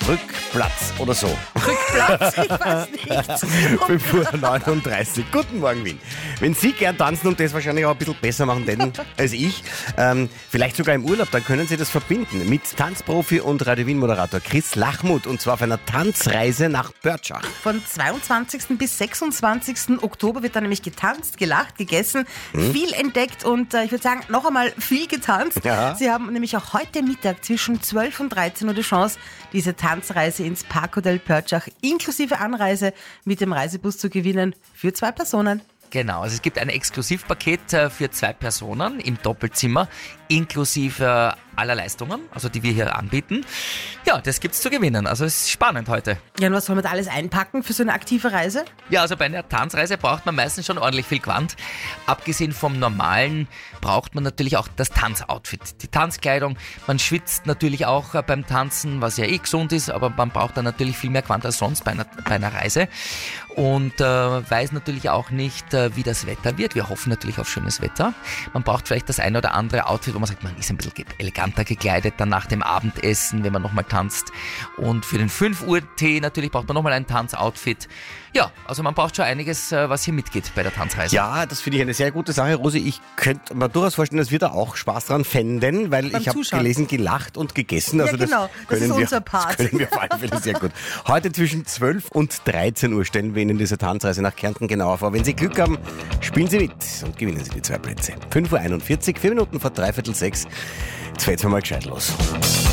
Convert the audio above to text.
Rückplatz oder so. Rückplatz, ich weiß nicht. 5:39 Uhr. Guten Morgen, Wien. Wenn Sie gern tanzen und das wahrscheinlich auch ein bisschen besser machen denn als ich, vielleicht sogar im Urlaub, dann können Sie das verbinden mit Tanzprofi und Radio Wien-Moderator Chris Lachmuth, und zwar auf einer Tanzreise nach Börtschach. Von 22. bis 26. Oktober wird da nämlich getanzt, gelacht, gegessen, viel entdeckt und ich würde sagen, noch einmal viel getanzt. Ja. Sie haben nämlich auch heute Mittag zwischen 12 und 13 Uhr die Chance, diese Tanzreise ins Parkhotel Börtschach inklusive Anreise mit dem Reisebus zu gewinnen für 2 Personen. Genau, also es gibt ein Exklusivpaket für 2 Personen im Doppelzimmer, inklusive aller Leistungen, also die wir hier anbieten. Ja, das gibt's zu gewinnen, also es ist spannend heute. Ja, und was soll man da alles einpacken für so eine aktive Reise? Ja, also bei einer Tanzreise braucht man meistens schon ordentlich viel Gewand. Abgesehen vom Normalen braucht man natürlich auch das Tanzoutfit, die Tanzkleidung. Man schwitzt natürlich auch beim Tanzen, was ja gesund ist, aber man braucht dann natürlich viel mehr Gewand als sonst bei einer Reise. Und weiß natürlich auch nicht, wie das Wetter wird. Wir hoffen natürlich auf schönes Wetter. Man braucht vielleicht das eine oder andere Outfit, wo man sagt, man ist ein bisschen eleganter gekleidet, dann nach dem Abendessen, wenn man nochmal tanzt. Und für den 5 Uhr Tee natürlich braucht man nochmal ein Tanzoutfit. Ja, also man braucht schon einiges, was hier mitgeht bei der Tanzreise. Ja, das finde ich eine sehr gute Sache, Rosi. Ich könnte mir durchaus vorstellen, dass wir da auch Spaß dran fänden, weil Beim ich habe Zuschauen. gelesen, gelacht und gegessen. Also Ja, genau. Das ist unser Das Part. können wir auf alle Fälle sehr gut. Heute zwischen 12 und 13 Uhr stellen wir Ihnen diese Tanzreise nach Kärnten genauer vor. Wenn Sie Glück haben, spielen Sie mit und gewinnen Sie die 2 Plätze. 5:41 Uhr, 4 Minuten vor 5:45. Jetzt fällt's mal gescheit los.